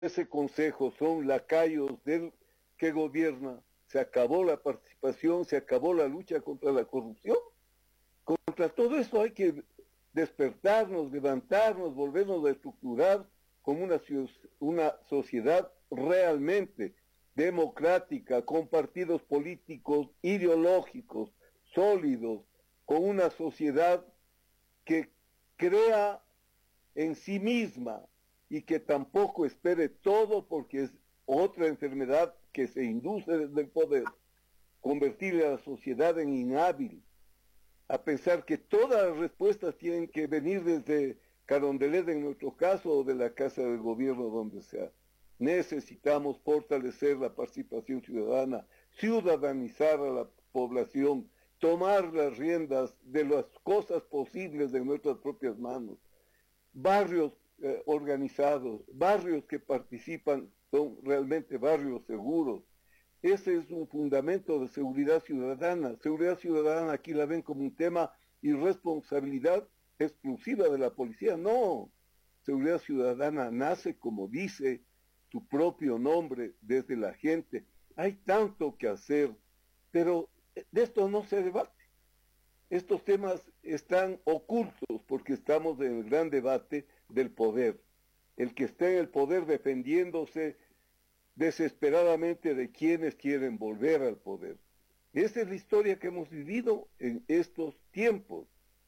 ese consejo son lacayos del que gobierna, se acabó la participación, se acabó la lucha contra la corrupción. Contra todo eso hay que despertarnos, levantarnos, volvernos a estructurar como una sociedad realmente democrática, con partidos políticos, ideológicos, sólidos, con una sociedad que crea en sí misma y que tampoco espere todo porque es otra enfermedad que se induce desde el poder, convertir a la sociedad en inhábil, a pensar que todas las respuestas tienen que venir desde Carondelet en nuestro caso o de la Casa del Gobierno donde sea. Necesitamos fortalecer la participación ciudadana, ciudadanizar a la población, tomar las riendas de las cosas posibles de nuestras propias manos. Barrios organizados, barrios que participan, son realmente barrios seguros. Ese es un fundamento de seguridad ciudadana. Seguridad ciudadana aquí la ven como un tema y responsabilidad exclusiva de la policía. No, seguridad ciudadana nace, como dice tu propio nombre, desde la gente. Hay tanto que hacer, pero de esto no se debate. Estos temas están ocultos porque estamos en el gran debate del poder. El que está en el poder defendiéndose desesperadamente de quienes quieren volver al poder. Esa es la historia que hemos vivido en estos tiempos.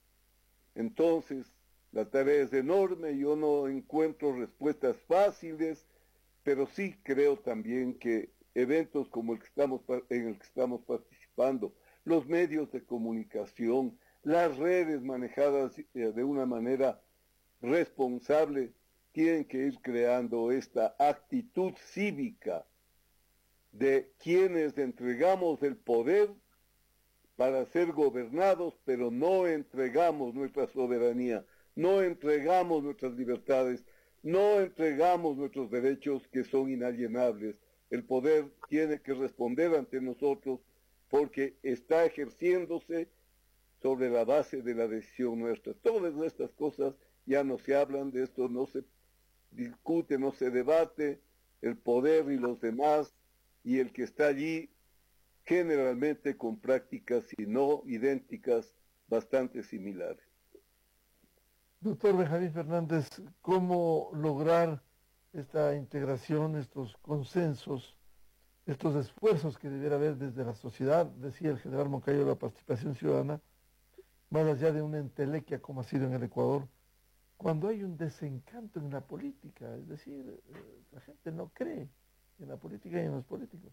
Entonces, la tarea es enorme, yo no encuentro respuestas fáciles, pero sí creo también que eventos como en el que estamos participando, los medios de comunicación, las redes manejadas de una manera responsable, tienen que ir creando esta actitud cívica de quienes entregamos el poder para ser gobernados, pero no entregamos nuestra soberanía, no entregamos nuestras libertades, no entregamos nuestros derechos que son inalienables. El poder tiene que responder ante nosotros porque está ejerciéndose sobre la base de la decisión nuestra. Todas estas cosas ya no se hablan, de esto no se discute, no se debate, el poder y los demás, y el que está allí generalmente con prácticas, si no idénticas, bastante similares. Doctor Benjamín Fernández, ¿cómo lograr esta integración, estos consensos, estos esfuerzos que debiera haber desde la sociedad? Decía el general Moncayo, la participación ciudadana, más allá de una entelequia como ha sido en el Ecuador, cuando hay un desencanto en la política, es decir, la gente no cree en la política y en los políticos.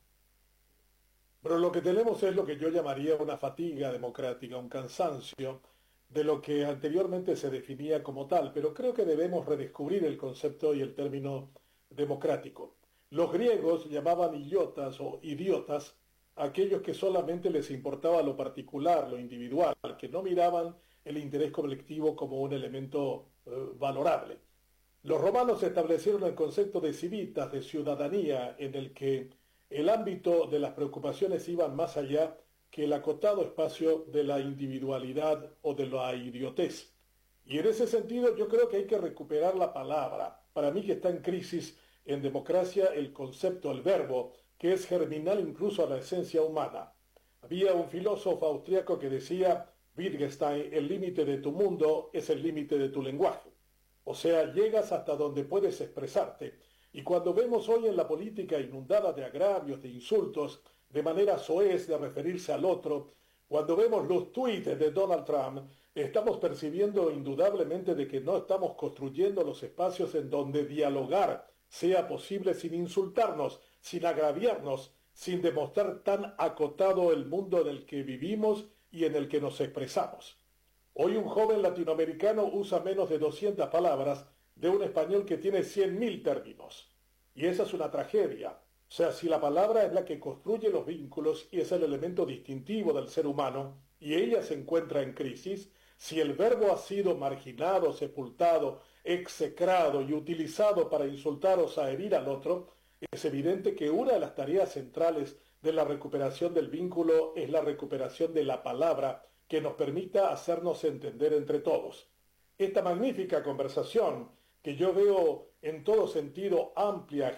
Pero lo que tenemos es lo que yo llamaría una fatiga democrática, un cansancio de lo que anteriormente se definía como tal, pero creo que debemos redescubrir el concepto y el término democrático. Los griegos llamaban idiotas o idiotas a aquellos que solamente les importaba lo particular, lo individual, que no miraban el interés colectivo como un elemento valorable. Los romanos establecieron el concepto de civitas, de ciudadanía, en el que el ámbito de las preocupaciones iba más allá que el acotado espacio de la individualidad o de la idiotez. Y en ese sentido yo creo que hay que recuperar la palabra. Para mí que está en crisis en democracia el concepto, el verbo, que es germinal incluso a la esencia humana. Había un filósofo austriaco que decía, Wittgenstein, el límite de tu mundo es el límite de tu lenguaje. O sea, llegas hasta donde puedes expresarte. Y cuando vemos hoy en la política inundada de agravios, de insultos, de manera soez de referirse al otro, cuando vemos los tweets de Donald Trump, estamos percibiendo indudablemente de que no estamos construyendo los espacios en donde dialogar sea posible sin insultarnos, sin agraviarnos, sin demostrar tan acotado el mundo en el que vivimos y en el que nos expresamos. Hoy un joven latinoamericano usa menos de 200 palabras de un español que tiene 100.000 términos. Y esa es una tragedia. O sea, si la palabra es la que construye los vínculos y es el elemento distintivo del ser humano, y ella se encuentra en crisis, si el verbo ha sido marginado, sepultado, execrado y utilizado para insultar o herir al otro, es evidente que una de las tareas centrales de la recuperación del vínculo es la recuperación de la palabra que nos permita hacernos entender entre todos. Esta magnífica conversación que yo veo en todo sentido amplia,